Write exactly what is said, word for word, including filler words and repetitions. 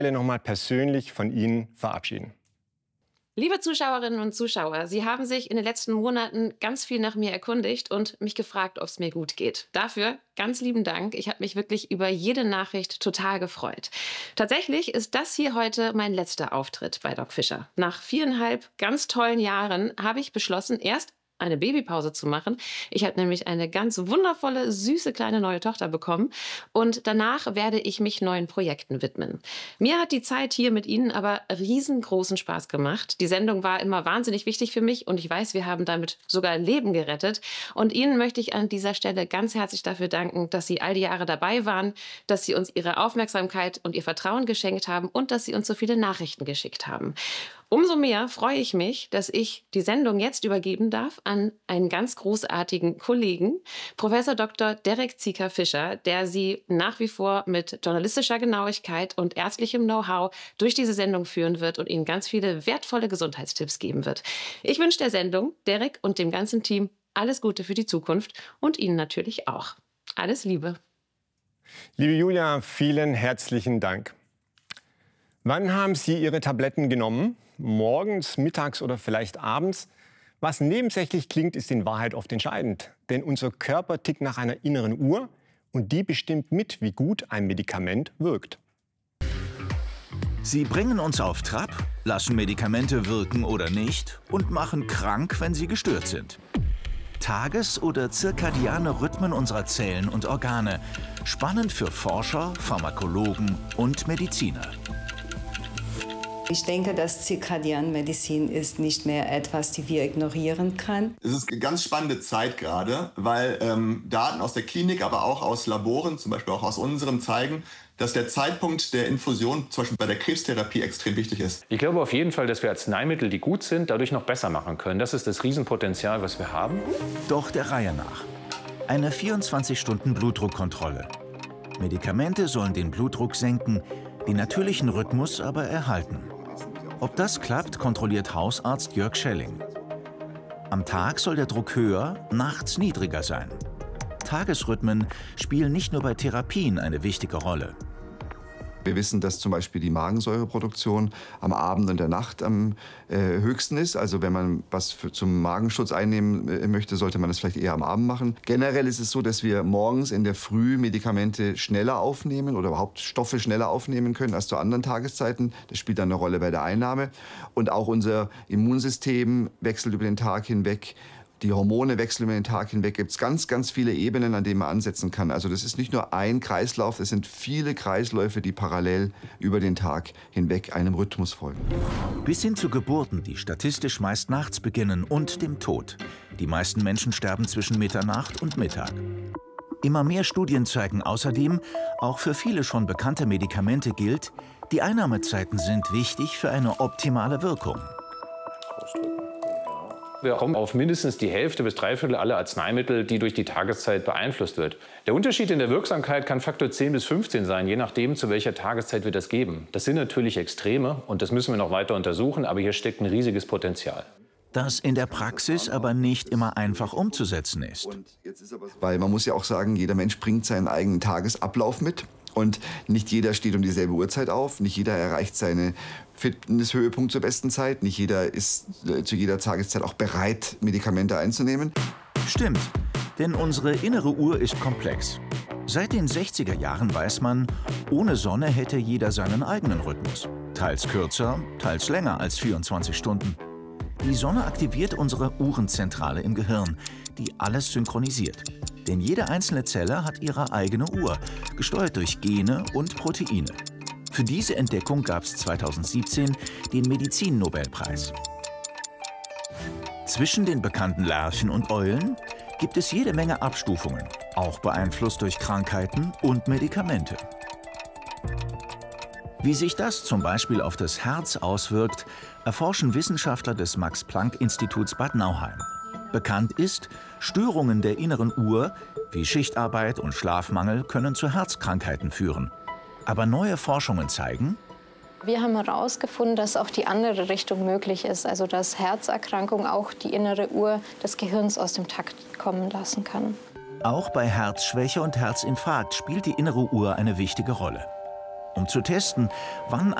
noch mal persönlich von Ihnen verabschieden. Liebe Zuschauerinnen und Zuschauer, Sie haben sich in den letzten Monaten ganz viel nach mir erkundigt und mich gefragt, ob es mir gut geht. Dafür ganz lieben Dank. Ich habe mich wirklich über jede Nachricht total gefreut. Tatsächlich ist das hier heute mein letzter Auftritt bei Doc Fischer. Nach viereinhalb ganz tollen Jahren habe ich beschlossen, erst eine Babypause zu machen. Ich habe nämlich eine ganz wundervolle, süße kleine neue Tochter bekommen und danach werde ich mich neuen Projekten widmen. Mir hat die Zeit hier mit Ihnen aber riesengroßen Spaß gemacht. Die Sendung war immer wahnsinnig wichtig für mich und ich weiß, wir haben damit sogar Leben gerettet. Und Ihnen möchte ich an dieser Stelle ganz herzlich dafür danken, dass Sie all die Jahre dabei waren, dass Sie uns Ihre Aufmerksamkeit und Ihr Vertrauen geschenkt haben und dass Sie uns so viele Nachrichten geschickt haben. Umso mehr freue ich mich, dass ich die Sendung jetzt übergeben darf an einen ganz großartigen Kollegen, Professor Doktor Derek Zieker-Fischer, der Sie nach wie vor mit journalistischer Genauigkeit und ärztlichem Know-how durch diese Sendung führen wird und Ihnen ganz viele wertvolle Gesundheitstipps geben wird. Ich wünsche der Sendung, Derek und dem ganzen Team alles Gute für die Zukunft und Ihnen natürlich auch. Alles Liebe. Liebe Julia, vielen herzlichen Dank. Wann haben Sie Ihre Tabletten genommen? Morgens, mittags oder vielleicht abends? Was nebensächlich klingt, ist in Wahrheit oft entscheidend. Denn unser Körper tickt nach einer inneren Uhr und die bestimmt mit, wie gut ein Medikament wirkt. Sie bringen uns auf Trab, lassen Medikamente wirken oder nicht und machen krank, wenn sie gestört sind. Tages- oder zirkadiane Rhythmen unserer Zellen und Organe. Spannend für Forscher, Pharmakologen und Mediziner. Ich denke, dass Zirkadianmedizin ist nicht mehr etwas, die wir ignorieren können. Es ist eine ganz spannende Zeit gerade, weil ähm, Daten aus der Klinik, aber auch aus Laboren, zum Beispiel auch aus unserem, zeigen, dass der Zeitpunkt der Infusion, zum Beispiel bei der Krebstherapie, extrem wichtig ist. Ich glaube auf jeden Fall, dass wir Arzneimittel, die gut sind, dadurch noch besser machen können. Das ist das Riesenpotenzial, was wir haben. Doch der Reihe nach. Eine vierundzwanzig Stunden Blutdruckkontrolle. Medikamente sollen den Blutdruck senken, den natürlichen Rhythmus aber erhalten. Ob das klappt, kontrolliert Hausarzt Jörg Schelling. Am Tag soll der Druck höher, nachts niedriger sein. Tagesrhythmen spielen nicht nur bei Therapien eine wichtige Rolle. Wir wissen, dass zum Beispiel die Magensäureproduktion am Abend und der Nacht am äh, höchsten ist. Also wenn man was für, zum Magenschutz einnehmen äh, möchte, sollte man das vielleicht eher am Abend machen. Generell ist es so, dass wir morgens in der Früh Medikamente schneller aufnehmen oder überhaupt Stoffe schneller aufnehmen können als zu anderen Tageszeiten. Das spielt dann eine Rolle bei der Einnahme. Und auch unser Immunsystem wechselt über den Tag hinweg. Die Hormone wechseln über den Tag hinweg. Es gibt ganz, ganz viele Ebenen, an denen man ansetzen kann. Also das ist nicht nur ein Kreislauf, es sind viele Kreisläufe, die parallel über den Tag hinweg einem Rhythmus folgen. Bis hin zu Geburten, die statistisch meist nachts beginnen, und dem Tod. Die meisten Menschen sterben zwischen Mitternacht und Mittag. Immer mehr Studien zeigen außerdem, auch für viele schon bekannte Medikamente gilt, die Einnahmezeiten sind wichtig für eine optimale Wirkung. Wir kommen auf mindestens die Hälfte bis drei Viertel aller Arzneimittel, die durch die Tageszeit beeinflusst wird. Der Unterschied in der Wirksamkeit kann Faktor zehn bis fünfzehn sein, je nachdem, zu welcher Tageszeit wir das geben. Das sind natürlich Extreme und das müssen wir noch weiter untersuchen, aber hier steckt ein riesiges Potenzial. Das in der Praxis aber nicht immer einfach umzusetzen ist. Weil man muss ja auch sagen, jeder Mensch bringt seinen eigenen Tagesablauf mit. Und nicht jeder steht um dieselbe Uhrzeit auf, nicht jeder erreicht seinen Fitnesshöhepunkt zur besten Zeit, nicht jeder ist zu jeder Tageszeit auch bereit, Medikamente einzunehmen. Stimmt, denn unsere innere Uhr ist komplex. Seit den sechziger Jahren weiß man, ohne Sonne hätte jeder seinen eigenen Rhythmus. Teils kürzer, teils länger als vierundzwanzig Stunden. Die Sonne aktiviert unsere Uhrenzentrale im Gehirn, die alles synchronisiert. Denn jede einzelne Zelle hat ihre eigene Uhr, gesteuert durch Gene und Proteine. Für diese Entdeckung gab es zweitausendsiebzehn den Medizin-Nobelpreis. Zwischen den bekannten Lerchen und Eulen gibt es jede Menge Abstufungen, auch beeinflusst durch Krankheiten und Medikamente. Wie sich das zum Beispiel auf das Herz auswirkt, erforschen Wissenschaftler des Max-Planck-Instituts Bad Nauheim. Bekannt ist, Störungen der inneren Uhr, wie Schichtarbeit und Schlafmangel, können zu Herzkrankheiten führen. Aber neue Forschungen zeigen, wir haben herausgefunden, dass auch die andere Richtung möglich ist, also dass Herzerkrankung auch die innere Uhr des Gehirns aus dem Takt kommen lassen kann. Auch bei Herzschwäche und Herzinfarkt spielt die innere Uhr eine wichtige Rolle. um zu testen, wann